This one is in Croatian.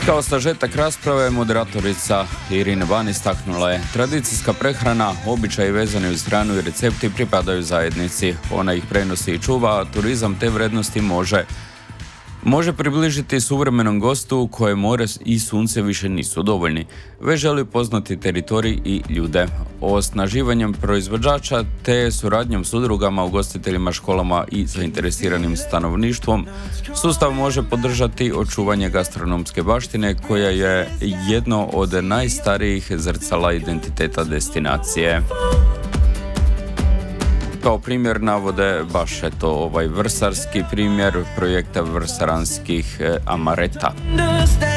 Kao sažetak rasprave, moderatorica Irina Ban istaknula je: tradicijska prehrana, običaji vezani uz hranu i recepti pripadaju zajednici. Ona ih prenosi i čuva, a turizam te vrednosti može približiti suvremenom gostu koje more i sunce više nisu dovoljni, već želi poznati teritorij i ljude. Osnaživanjem proizvođača te suradnjom s udrugama, ugostiteljima, školama i zainteresiranim stanovništvom, sustav može podržati očuvanje gastronomske baštine koja je jedno od najstarijih zrcala identiteta destinacije. Kao primjer navode baš ovaj vrsarski primjer projekta vrsaranskih amareta.